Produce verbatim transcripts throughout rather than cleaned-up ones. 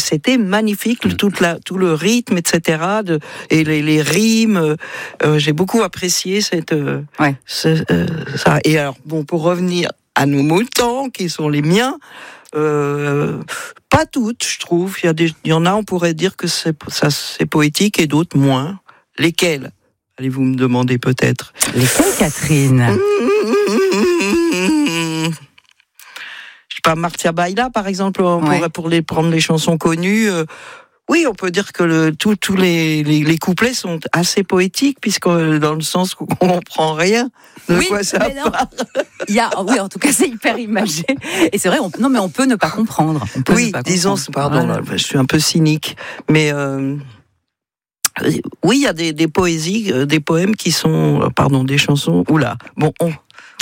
c'était magnifique, mmh. toute la, tout le rythme, et cetera. De, et les, les rimes, euh, j'ai beaucoup apprécié cette, euh, ouais. ce, euh, ça. Et alors, bon, pour revenir à nos moutons, qui sont les miens, euh, pas toutes, je trouve. Il y a des, il y en a, on pourrait dire que c'est, ça, c'est poétique, et d'autres moins. Lesquelles ? Allez-vous me demander peut-être. Lesquelles, Catherine ? Je sais pas, Marcia Baila, par exemple, on ouais. pourrait pour les prendre les chansons connues. Euh, oui, on peut dire que le, tous tous les, les, les couplets sont assez poétiques, puisque dans le sens qu'on comprend rien de oui, quoi ça mais non. parle. Il y a, oui, en tout cas, c'est hyper imagé. Et c'est vrai, on, non, mais on peut ne pas comprendre. On peut oui, ne pas disons, comprendre. pardon, voilà. là, je suis un peu cynique, mais euh, oui, il y a des, des poésies, des poèmes qui sont, pardon, des chansons. Oula, bon, on.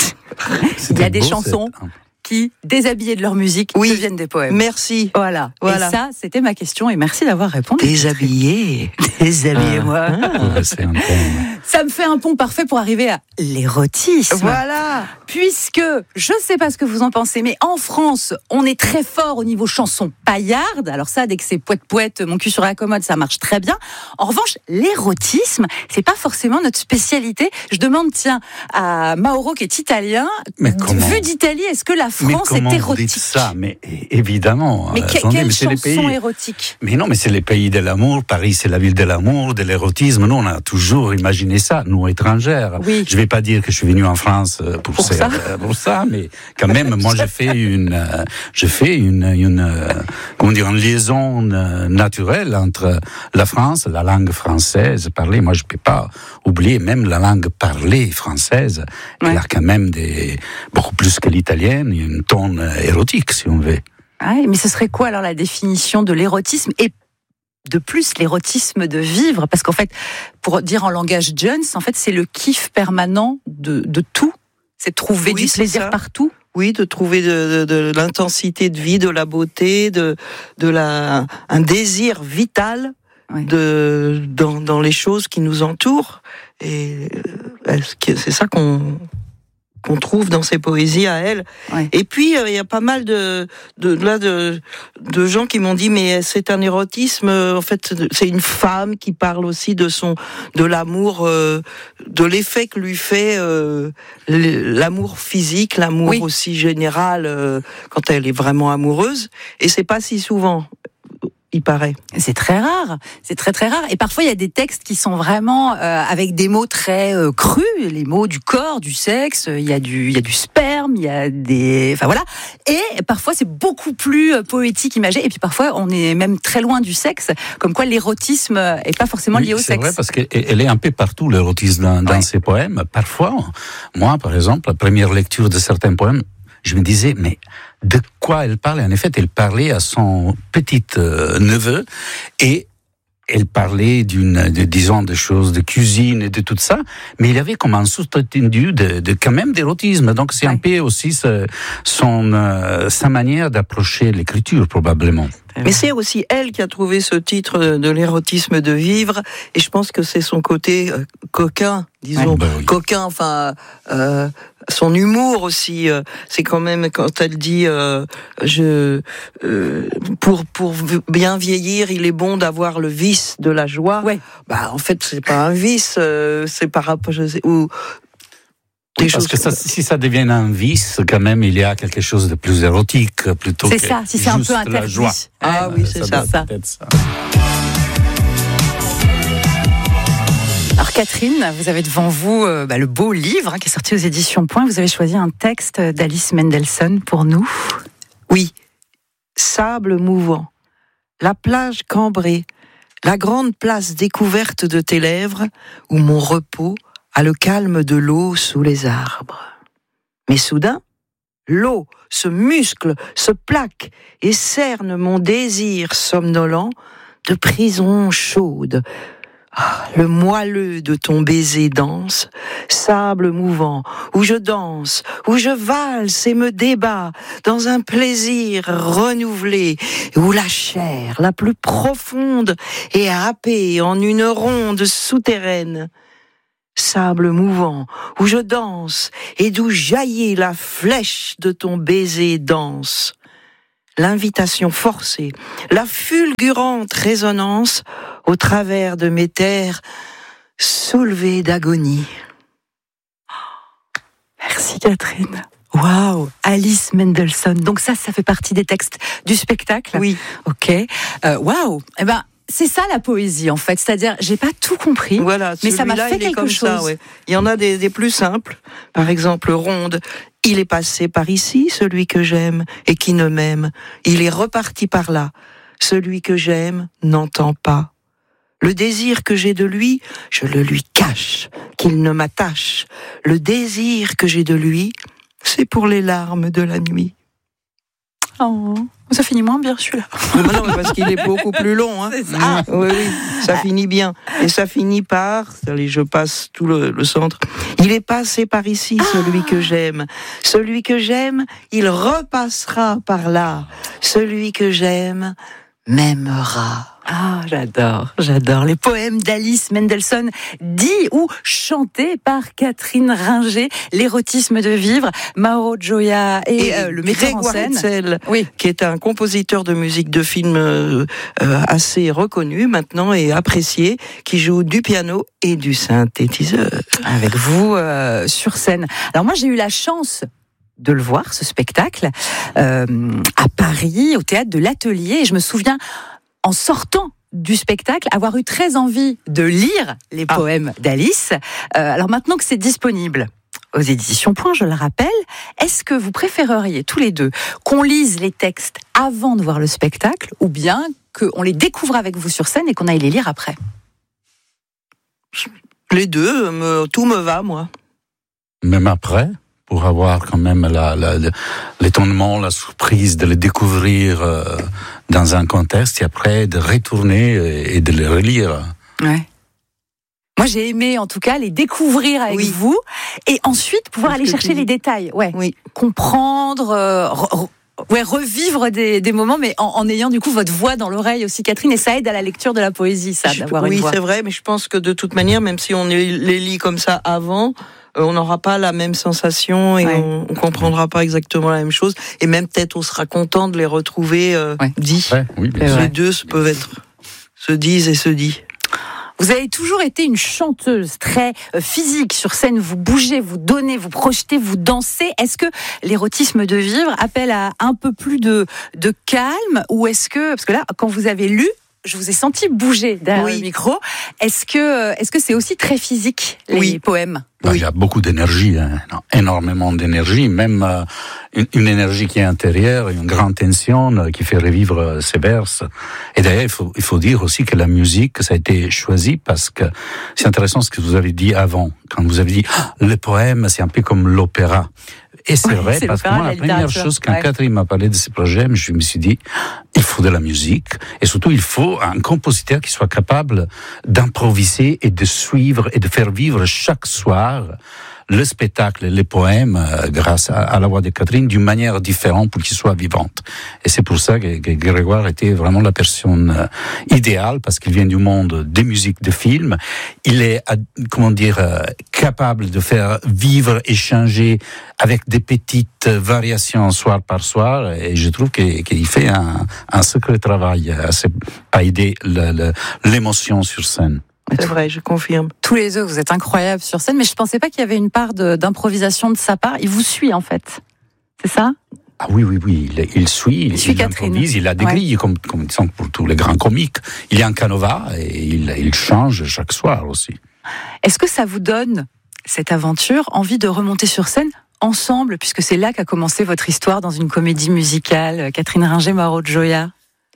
Il y a des beau, chansons. C'est... qui, déshabillés de leur musique, oui. deviennent des poèmes. Merci. Voilà. voilà. Et ça, c'était ma question, et merci d'avoir répondu. Déshabillés. Déshabillez-moi. Ah, c'est un ça me fait un pont parfait pour arriver à l'érotisme. Voilà. Puisque, je ne sais pas ce que vous en pensez, mais en France, on est très fort au niveau chanson paillarde. Alors ça, dès que c'est poète-poète, mon cul sur la commode, ça marche très bien. En revanche, l'érotisme, c'est pas forcément notre spécialité. Je demande, tiens, à Mauro, qui est italien, mais vu d'Italie, est-ce que la France est érotique ? Vous dites ça, mais évidemment. Mais que, attendez, quelle mais chanson les pays... érotique ? Mais non, mais c'est les pays de l'amour. Paris, c'est la ville de l'amour, de l'érotisme. Nous, on a toujours imaginé ça, nous étrangères. Oui. Je vais pas dire que je suis venu en France pour, pour, ça. ça. pour ça, mais quand même, moi, je fais une, euh, je fais une, une, euh, comment dire, une liaison euh, naturelle entre la France, la langue française parlée. Moi, je peux pas oublier même la langue parlée française. Ouais. Elle a quand même des, beaucoup plus que l'italienne, une ton érotique, si on veut. Ah, mais ce serait quoi alors la définition de l'érotisme et de plus l'érotisme de vivre, parce qu'en fait, pour dire en langage Jones, en fait, c'est le kiff permanent de, de tout. C'est trouver oui, du plaisir ça. Partout. Oui, de trouver de, de, de l'intensité de vie, de la beauté, de, de la, un désir vital oui. de, dans, dans les choses qui nous entourent. Et c'est ça qu'on... qu'on trouve dans ses poésies à elle. Ouais. Et puis il euh, y a pas mal de de là de de gens qui m'ont dit mais c'est un érotisme euh, en fait c'est une femme qui parle aussi de son de l'amour euh, de l'effet que lui fait euh, l'amour physique, l'amour oui. aussi général euh, quand elle est vraiment amoureuse, et c'est pas si souvent. Il paraît. C'est très rare, c'est très très rare. Et parfois il y a des textes qui sont vraiment euh, avec des mots très euh, crus, les mots du corps, du sexe. Il y a du, il y a du sperme, il y a des, enfin voilà. Et parfois c'est beaucoup plus euh, poétique, imagé. Et puis parfois on est même très loin du sexe, comme quoi l'érotisme est pas forcément oui, lié au c'est sexe. C'est vrai parce qu'elle est un peu partout l'érotisme dans, dans ouais. ses poèmes. Parfois, moi par exemple, la première lecture de certains poèmes, je me disais, mais de quoi elle parlait ? En effet, elle parlait à son petit euh, neveu, et elle parlait d'une, de, disons, de choses de cuisine et de tout ça, mais il y avait comme un sous-entendu de, de quand même d'érotisme. Donc c'est ouais. un peu aussi ce, son, euh, sa manière d'approcher l'écriture, probablement. Mais c'est aussi elle qui a trouvé ce titre de l'érotisme de vivre, et je pense que c'est son côté euh, coquin, disons, ouais, bah oui. coquin, enfin, euh, son humour aussi. Euh, c'est quand même quand elle dit, euh, je, euh, pour pour bien vieillir, il est bon d'avoir le vice de la joie. Ouais. Bah en fait, c'est pas un vice, euh, c'est par rapport, je sais, ou Oui, parce que ça, si ça devient un vice, quand même, il y a quelque chose de plus érotique plutôt c'est que ça, si c'est un peu interdit. La joie. Ah oui, c'est ça. ça. ça. Alors Catherine, vous avez devant vous euh, bah, le beau livre hein, qui est sorti aux éditions Point. Vous avez choisi un texte d'Alice Mendelssohn pour nous. Oui, sable mouvant, la plage cambrée, la grande place découverte de tes lèvres, où mon repos a le calme de l'eau sous les arbres. Mais soudain, l'eau se muscle, se plaque et cerne mon désir somnolent de prison chaude. Ah, le moelleux de ton baiser danse, sable mouvant, où je danse, où je valse et me débat dans un plaisir renouvelé, où la chair la plus profonde est happée en une ronde souterraine. Sable mouvant, où je danse et d'où jaillit la flèche de ton baiser dense. l'invitation forcée, la fulgurante résonance au travers de mes terres soulevées d'agonie. Merci Catherine. Waouh, Alice Mendelssohn. Donc ça, ça fait partie des textes du spectacle. Oui. Ok. Euh, waouh. Eh ben, c'est ça la poésie en fait. C'est-à-dire, j'ai pas tout compris. Voilà. Mais ça m'a fait il est quelque comme chose. Ça, ouais. Il y en a des, des plus simples. Par exemple, Ronde. Il est passé par ici, celui que j'aime et qui ne m'aime. Il est reparti par là. Celui que j'aime n'entend pas. Le désir que j'ai de lui, je le lui cache, qu'il ne m'attache. Le désir que j'ai de lui, c'est pour les larmes de la nuit. Oh, ça finit moins bien celui-là. Non, non, parce qu'il est beaucoup plus long. Hein. C'est ça. Oui, oui, ça finit bien. Et ça finit par, allez, je passe tout le, le centre. Il est passé par ici, celui que j'aime. Celui que j'aime, il repassera par là. Celui que j'aime m'aimera. Ah, j'adore, j'adore. Les poèmes d'Alice Mendelssohn, dits ou chantés par Catherine Ringer, l'érotisme de vivre, Mauro Gioia et, et euh, le metteur en scène. Hetzel, oui. Qui est un compositeur de musique de film euh, euh, assez reconnu maintenant et apprécié, qui joue du piano et du synthétiseur. Avec vous euh, sur scène. Alors moi, j'ai eu la chance de le voir, ce spectacle, euh, à Paris, au théâtre de l'Atelier. Et je me souviens, en sortant du spectacle, avoir eu très envie de lire les ah. poèmes d'Alice. Euh, alors maintenant que c'est disponible aux éditions Point, je le rappelle, est-ce que vous préféreriez tous les deux qu'on lise les textes avant de voir le spectacle ou bien qu'on les découvre avec vous sur scène et qu'on aille les lire après ? Les deux, me, tout me va, moi. Même après ? Pour avoir quand même la, la, l'étonnement, la surprise de les découvrir euh, dans un contexte et après de retourner et de les relire. Ouais. Moi, j'ai aimé, en tout cas, les découvrir avec oui. vous et ensuite pouvoir Parce aller chercher les détails. Ouais. Oui. Comprendre, euh, re, ouais, revivre des, des moments, mais en, en ayant du coup votre voix dans l'oreille aussi, Catherine, et ça aide à la lecture de la poésie, ça, d'avoir oui, une voix. Oui, c'est vrai, mais je pense que de toute manière, même si on les lit comme ça avant, on n'aura pas la même sensation et ouais. on ne comprendra pas exactement la même chose. Et même peut-être on sera content de les retrouver euh, ouais. dits. Ouais, oui, bien les deux peuvent être, se disent et se dit. Vous avez toujours été une chanteuse très physique sur scène. Vous bougez, vous donnez, vous projetez, vous dansez. Est-ce que l'érotisme de vivre appelle à un peu plus de, de calme ou est-ce que, parce que là, quand vous avez lu, je vous ai senti bouger derrière oui. le micro. Est-ce que, est-ce que c'est aussi très physique, les oui. poèmes ? Bah, oui. Il y a beaucoup d'énergie, hein. Non, énormément d'énergie, même euh, une, une énergie qui est intérieure, une grande tension euh, qui fait revivre euh, ces vers. Et d'ailleurs, il faut, il faut dire aussi que la musique, ça a été choisi parce que c'est intéressant ce que vous avez dit avant, quand vous avez dit ah, le poème, c'est un peu comme l'opéra. Et c'est oui, vrai, c'est parce que moi, la première chose, quand ouais. Catherine m'a parlé de ce projet, je me suis dit, il faut de la musique, et surtout, il faut un compositeur qui soit capable d'improviser et de suivre et de faire vivre chaque soir le spectacle, les poèmes, euh, grâce à, à la voix de Catherine, d'une manière différente pour qu'ils soient vivantes. Et c'est pour ça que, que Grégoire était vraiment la personne euh, idéale, parce qu'il vient du monde des musiques de films. Il est, euh, comment dire, euh, capable de faire vivre, échanger avec des petites variations soir par soir. Et je trouve qu'il, qu'il fait un, un secret travail à, à aider le, le, l'émotion sur scène. C'est vrai, je confirme. Tous les deux, vous êtes incroyables sur scène, mais je ne pensais pas qu'il y avait une part de, d'improvisation de sa part. Il vous suit, en fait. C'est ça ? Ah oui, oui, oui. Il, il suit, il, il, suit il improvise, il a des ouais. grilles, comme, comme disons pour tous les grands comiques. Il y a un canevas et il, il change chaque soir aussi. Est-ce que ça vous donne, cette aventure, envie de remonter sur scène ensemble, puisque c'est là qu'a commencé votre histoire dans une comédie musicale, Catherine Ringer, Mauro Gioia ?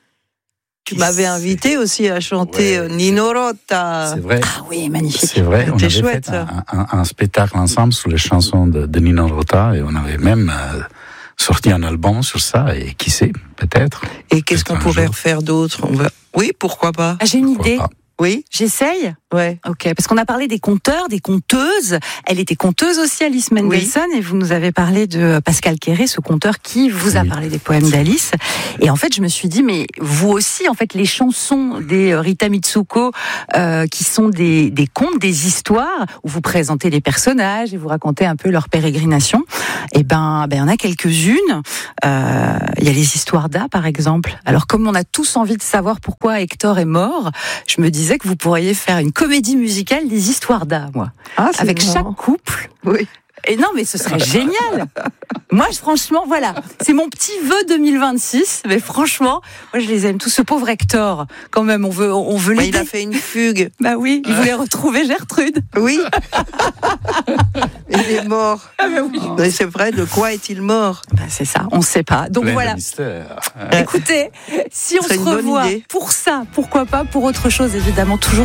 Tu m'avais invité aussi à chanter ouais, Nino Rota. C'est vrai. Ah oui, magnifique. C'est vrai. On avait chouette, fait un, un, un spectacle ensemble sur les chansons de, de Nino Rota et on avait même euh, sorti un album sur ça et qui sait, peut-être. Et qu'est-ce qu'on pourrait jour. refaire d'autre ? On va... Oui, pourquoi pas ? Ah, j'ai une pourquoi idée. Pas. Oui. J'essaye. Ouais. Ok, parce qu'on a parlé des conteurs, des conteuses. Elle était conteuse aussi, Alice Mendelssohn, oui. Et vous nous avez parlé de Pascal Quéré, ce conteur qui vous a oui. parlé des poèmes d'Alice. Et en fait, je me suis dit, mais vous aussi, en fait, les chansons des Rita Mitsuko, euh, qui sont des, des contes, des histoires, où vous présentez les personnages et vous racontez un peu leur pérégrination. Et ben, ben, il y en a quelques-unes. Euh, il y a les histoires d'A, par exemple. Alors, comme on a tous envie de savoir pourquoi Hector est mort, je me disais que vous pourriez faire une comédie musicale des histoires d'A, moi. Ah, avec marrant. Chaque couple. Oui. Et non, mais ce serait génial. Moi, franchement, voilà, c'est mon petit vœu deux mille vingt-six. Mais franchement, moi, je les aime tous. Ce pauvre Hector, quand même, on veut, on veut l'aider. Il a fait une fugue. Bah oui, il voulait retrouver Gertrude. Oui. Il est mort. Ah bah oui. Mais c'est vrai. De quoi est-il mort? Bah c'est ça, on ne sait pas. Donc Plein voilà. de mystère. Écoutez, si on se revoit pour ça, pourquoi pas pour autre chose, évidemment, toujours.